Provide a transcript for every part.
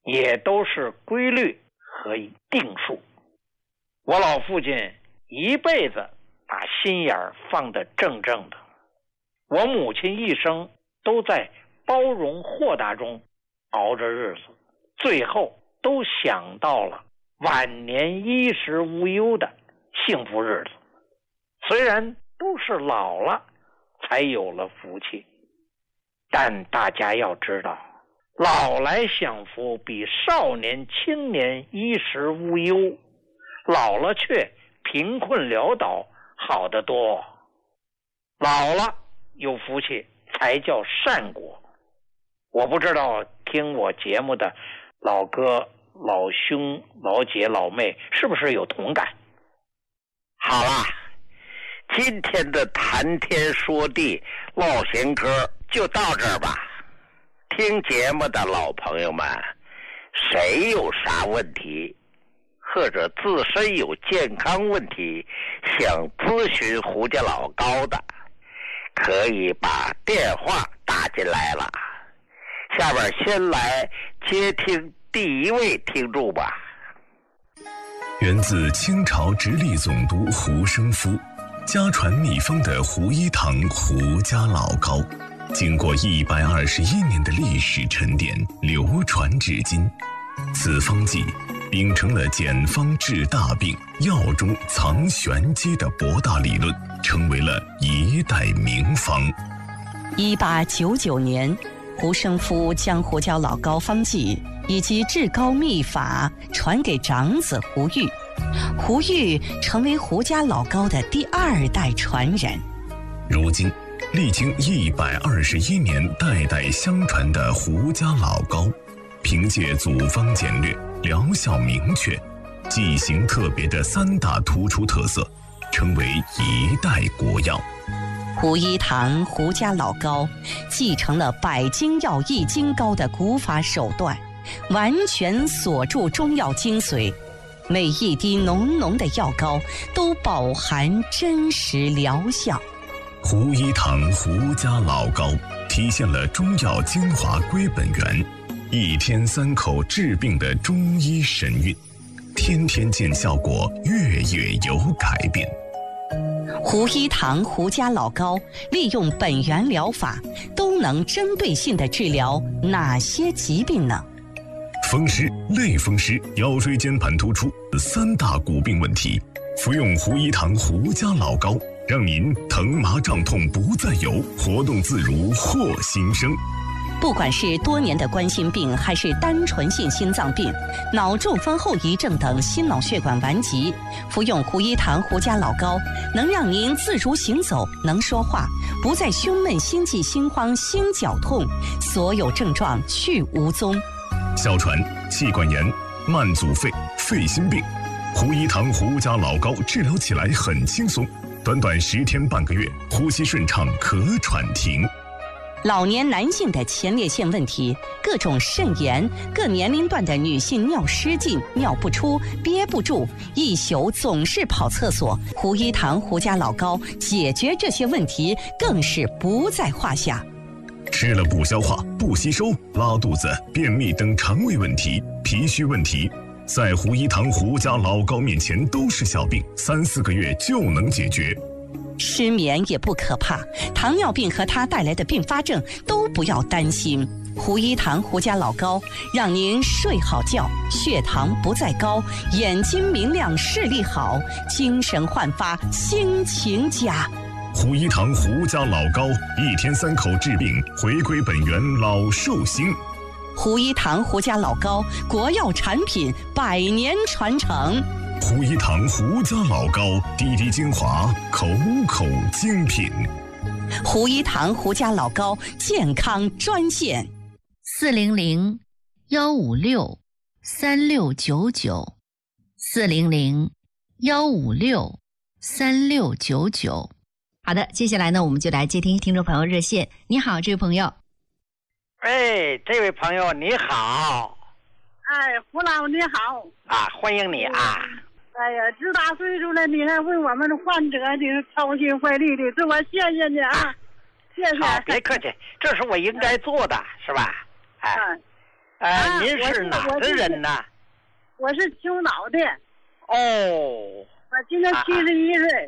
也都是规律和定数。我老父亲一辈子把心眼放得正正的，我母亲一生都在包容豁达中熬着日子，最后都想到了晚年衣食无忧的幸福日子。虽然都是老了才有了福气，但大家要知道，老来享福比少年青年衣食无忧，老了却贫困潦倒好得多。老了有福气才叫善果。我不知道听我节目的老哥、老兄、老姐、老妹是不是有同感？ 好啦，今天的谈天说地唠闲嗑就到这儿吧。听节目的老朋友们，谁有啥问题，或者自身有健康问题想咨询胡家老高的，可以把电话打进来了。下边先来接听第一位听众吧。 源自清朝直隶总督胡生夫，家传秘方的胡一堂胡家老膏，经过121年的历史沉淀，流传至今。此方剂秉承了简方治大病、药中藏玄机的博大理论，成为了一代名方。 1899年，胡生夫将胡椒老膏方剂以及治膏秘法传给长子胡玉，胡玉成为胡家老膏的第2代传人。 如今历经121年代代相传的胡家老膏，凭借组方简略、疗效明确、剂型特别的3大突出特色，成为一代国药。 胡一堂胡家老膏继承了百金药益精膏的古法手段，完全锁住中药精髓，每一滴浓浓的药膏都饱含真实疗效。 胡一堂胡家老膏体现了中药精华归本源，1天3口治病的中医神韵，天天见效果，月月有改变。 胡一堂胡家老膏利用本源疗法，都能针对性地治疗哪些疾病呢？ 风湿、类风湿、腰椎间盘突出3大骨病问题，服用胡一堂胡家老膏，让您疼麻胀痛不再有，活动自如获新生。 不管是多年的冠心病，还是单纯性心脏病、脑中风后遗症等心脑血管顽疾，服用胡一堂胡家老膏，能让您自如行走，能说话，不再胸闷、心悸、心慌、心绞痛，所有症状去无踪。 哮喘、气管炎、慢阻肺、肺心病，胡一堂胡家老膏治疗起来很轻松，短短10天半个月，呼吸顺畅，咳喘停。 老年男性的前列腺问题，各种肾炎，各年龄段的女性尿失禁、尿不出、憋不住，一宿总是跑厕所，胡一堂胡家老膏解决这些问题更是不在话下。 吃了不消化、不吸收、拉肚子、便秘等肠胃问题、脾虚问题，在胡一堂胡家老膏面前都是小病，3、4个月就能解决。 失眠也不可怕，糖尿病和它带来的并发症都不要担心。胡一堂胡家老膏让您睡好觉，血糖不再高，眼睛明亮，视力好，精神焕发，心情佳。 胡一堂胡家老膏，1天3口治病，回归本源，老寿星。 胡一堂胡家老膏，国药产品，100年传承。 胡一堂胡家老膏，滴滴精华，口口精品。 胡一堂胡家老膏健康专线 400-156-3699，400-156-3699。好的，接下来呢，我们就来接听听众朋友热线。你好，这位朋友。 哎，这位朋友你好。 哎，胡老你好。 啊，欢迎你啊。 哎呀，这大岁数了，你还为我们的患者你操心怀力的，这我谢谢你啊，谢谢。 好，别客气，这是我应该做的，是吧？哎， 您是哪的人呢？ 我是青岛的。 哦。 我今年71岁。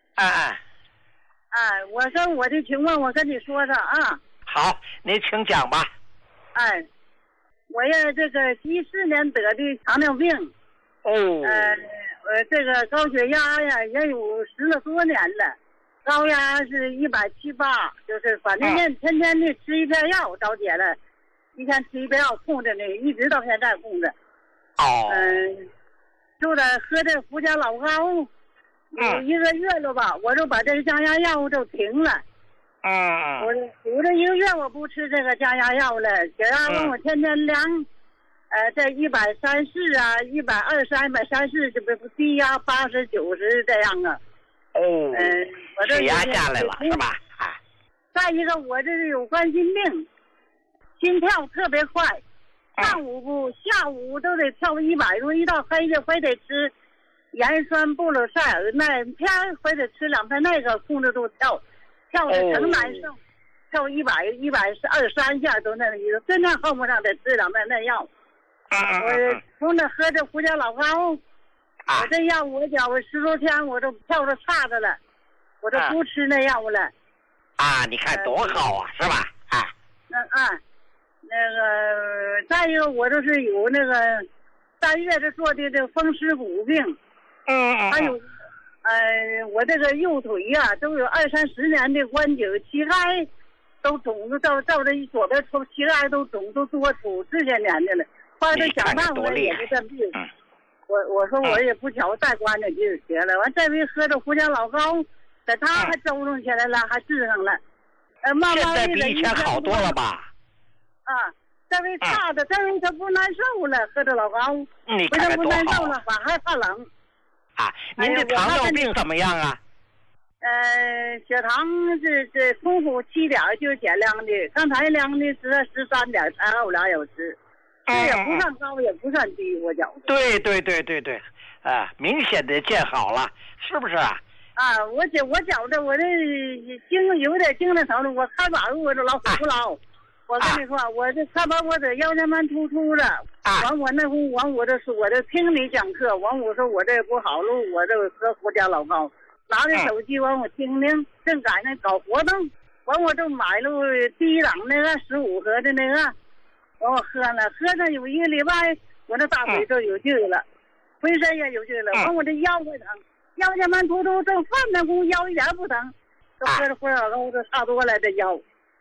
我跟我的情况，我跟你说说啊。 好，您请讲吧。 我也这个14年得的糖尿病。我这个高血压呀也有10了多年了，高压是178，就是反正天天的吃一片药，早姐了，一天吃一片药控制呢，一直到现在控制。就得喝这福家老膏，有1个月了吧，我就把这个降压药就停了。我有这1个月我不吃这个降压药了，血压问我天天量，在134啊，123、134，这不低压80、90这样啊。我这血压下来了是吧？ 再一个，我这是有冠心病，心跳特别快，上午不下午都得跳100多，一到黑夜非得吃盐酸布鲁塞尔那片，非得吃2片那个，控制住跳的成难受，跳123下都那意思，真正后不上得吃2片那药。我从那喝这福家老膏，我这药我觉我10多天我都跳着差着了，我都不吃那药了。 你看多好啊，是吧？ 那个再一个，我就是有那个3月这做的这风湿骨病。还有我这个右腿呀，都有20-30年的关节，膝盖都肿的，照这左边头膝盖都肿，都多出这些年的了。后来想办法也不占病。我说我也不瞧再关着就学了，完这回喝着福家老膏，在他还周上起来了，还治上了。慢慢的比以前好多了吧？ 这回差的，这回他不难受了，喝着老膏， 你看看多好。 不难受了，反还怕冷。 您这糖尿病怎么样啊？ 血糖这空腹7点就减量的，刚才量的是13点，才后俩小时，这也不算高，也不算低，我觉得。 对，明显的见好了，是不是啊？ 我觉得我这有点精神头了，我开马路我这老虎不老。我跟你说，我这开把我这腰间盘突出了，完我那回完我这听你讲课，完我说我这不好路，我这喝福家老膏，拿着手机完我听，正赶上搞活动，完我就买了第一档那个15盒的那个，完我喝了有1个礼拜，我那大腿就有劲了，浑身也有劲了，完我这腰不疼，腰间盘突出正饭那功腰一点不疼，都喝着福家老膏都差多了这腰。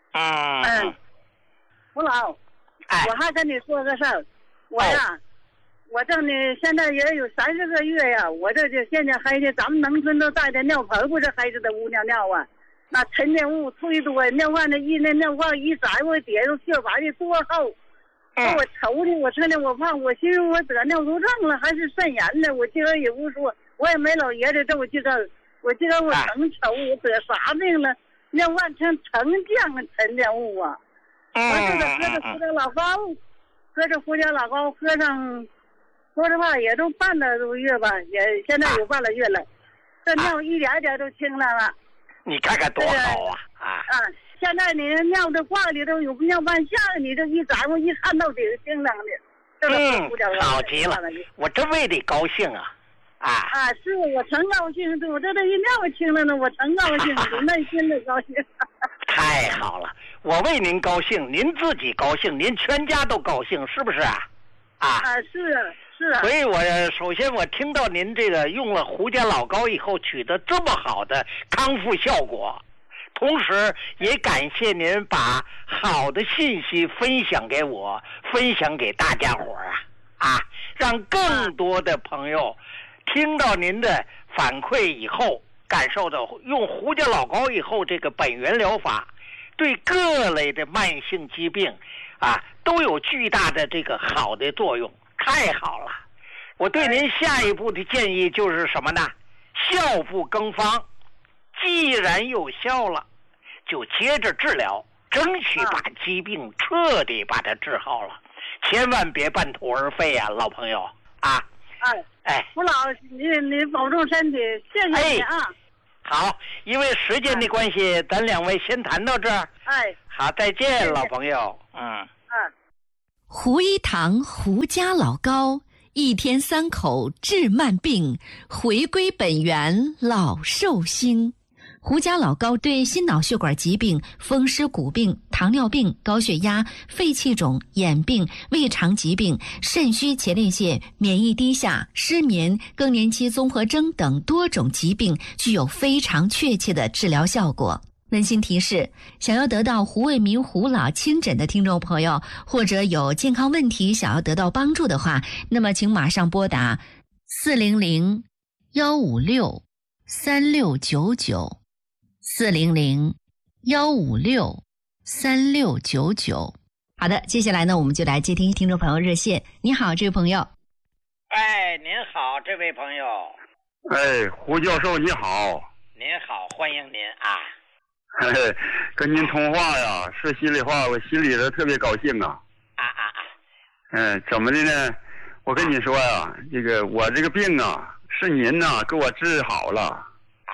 吴老，我还跟你说个事儿，我呀，我正呢，现在也有30个月呀，我这就现在黑的，咱们农村都带着尿盆，不是黑着的污尿尿啊，那沉淀物忒多，尿罐子那尿罐一摘，我底下都血白的多厚，我瞅的，我趁着我胖，我寻思我得尿毒症了，还是肾炎呢，我今儿也不说，我也没老爷子这我今儿我能瞅我得啥病了，尿罐成降沉淀物啊。我这个喝着福家老膏，喝上，说实话也都半个多月吧，也现在有半个月了，这尿一点点都清亮了。 你看看多好啊！ 现在你尿的罐里头有尿半下，你这一摘我一看到底是清亮的。 好极了，我真为你高兴啊！ 是我真高兴，我这一尿清了呢，我真高兴，我内心的高兴。 太好了，我为您高兴，您自己高兴，您全家都高兴，是不是啊？ 是。 所以首先我听到您这个用了胡家老膏以后取得这么好的康复效果，同时也感谢您把好的信息分享给我，分享给大家伙让更多的朋友听到您的反馈以后，感受到用胡家老膏以后这个本源疗法对各类的慢性疾病都有巨大的这个好的作用，太好了。我对您下一步的建议就是什么呢？效不更方，既然有效了，就接着治疗，争取把疾病彻底把它治好了，千万别半途而废啊，老朋友吴老，你保重身体，谢谢你啊。 好，因为时间的关系，咱两位先谈到这儿。 好， 再见，老朋友。 胡一堂胡家老高，一天3口治慢病，回归本源老寿星。胡家老高对心脑血管疾病、风湿骨病、糖尿病、高血压、肺气肿、眼病、胃肠疾病、肾虚前列腺、免疫低下、失眠、更年期综合征等多种疾病具有非常确切的治疗效果。温馨提示：想要得到胡卫民胡老亲诊的听众朋友，或者有健康问题想要得到帮助的话，那么请马上拨打400-156-3699。400-156-3699。好的，接下来呢，我们就来接听听众朋友热线。你好，这位朋友。 哎，您好，这位朋友。 哎，胡教授你好。 您好，欢迎您啊。 跟您通话呀，说心里话，我心里头特别高兴啊。怎么的呢？我跟你说呀，我这个病啊，是您呐给我治好了。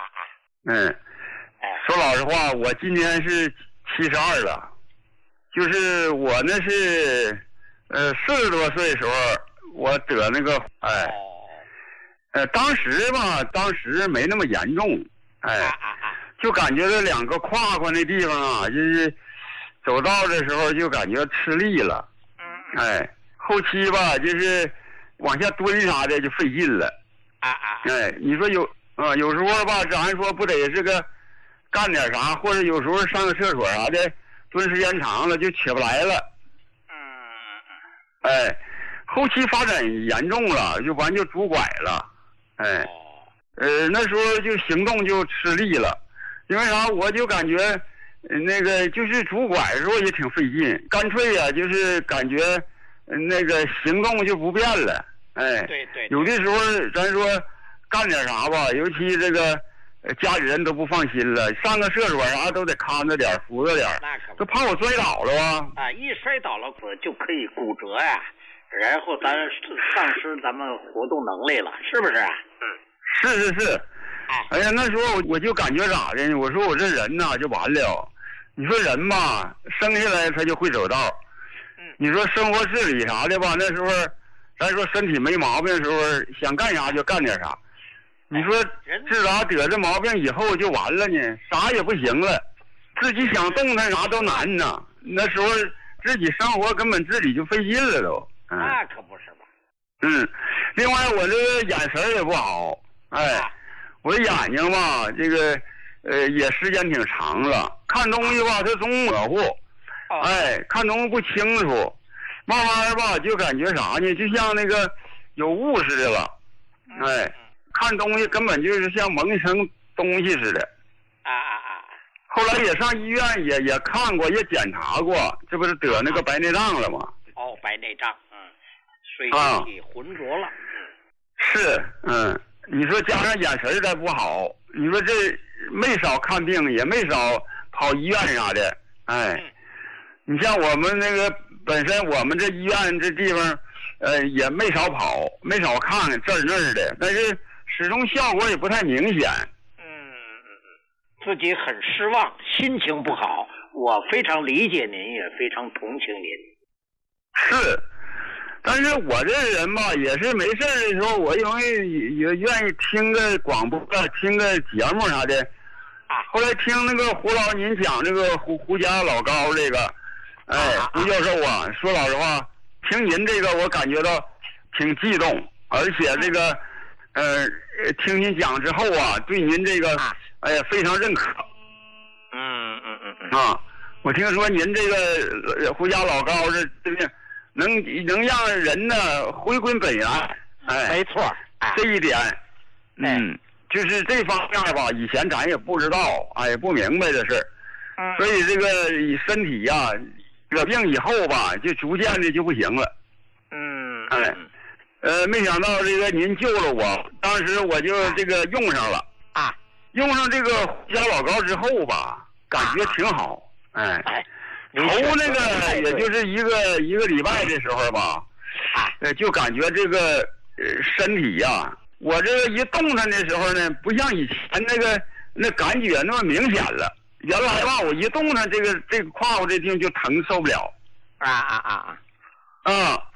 说老实话，我今年是72了，就是我那是40多岁的时候，我得那个当时没那么严重，就感觉这2个胯那地方啊，就是走道的时候就感觉吃力了，后期吧就是往下蹲啥的就费劲了，你说有时候吧，咱说不得是个干点啥，或者有时候上个厕所啥的，蹲时间长了就起不来了，后期发展严重了，就完就拄拐了，那时候就行动就吃力了，因为啥？我就感觉那个就是拄拐的时候也挺费劲，干脆呀就是感觉那个行动就不便了， 对， 有的时候咱说干点啥吧，尤其这个家里人都不放心了，上个厕所啥都得看着点，扶着点，都怕我摔倒了吧？ 一摔倒了就可以骨折呀，然后咱丧失咱们活动能力了，是不是啊？ 是。哎呀，那时候我就感觉咋的呢？我说我这人呐就完了。你说人吧，生下来他就会走道。你说生活自理啥的吧，那时候咱说身体没毛病的时候，想干啥就干点啥。你说自打得这毛病以后就完了呢，啥也不行了，自己想动弹啥都难呐。那时候自己生活根本自己就费劲了都。 那可不是吧？ 另外我这个眼神也不好，我的眼睛吧，这个也时间挺长了，看东西吧它总模糊，看东西不清楚，慢慢吧就感觉啥呢？就像那个有雾似的了，看东西根本就是像蒙一层东西似的。后来也上医院也看过，也检查过，这不是得那个白内障了吗？ 白内障，水体浑浊了。 是，你说加上眼神再不好，你说这没少看病，也没少跑医院啥的，你像我们那个本身我们这医院这地方，也没少跑，没少看这儿那儿的，但是始终效果也不太明显。 自己很失望，心情不好，我非常理解您，也非常同情您。 是。但是我这人吧，也是没事的时候，我容易也愿意听个广播，听个节目啥的。后来听那个胡老您讲这个胡家老高这个，胡教授啊，说老实话，听您这个我感觉到挺激动，而且这个听您讲之后啊，对您这个非常认可。我听说您这个胡家老高这个。能让人呢回归本源， 没错， 这一点，就是这方面吧，以前咱也不知道，也不明白这事儿，所以这个身体呀，得病以后吧，就逐渐的就不行了，没想到这个您救了我，当时我就这个用上了，用上这个胡家老高之后吧，感觉挺好，头那个也就是一个礼拜的时候吧，就感觉这个身体呀，我这个一动弹的时候呢，不像以前那感觉那么明显了。原来吧，我一动弹这个胯骨这地方就疼，受不了。 啊。